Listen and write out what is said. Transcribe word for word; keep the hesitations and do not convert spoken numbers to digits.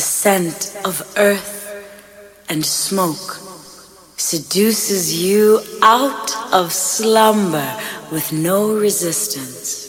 scent of earth and smoke seduces you out of slumber with no resistance.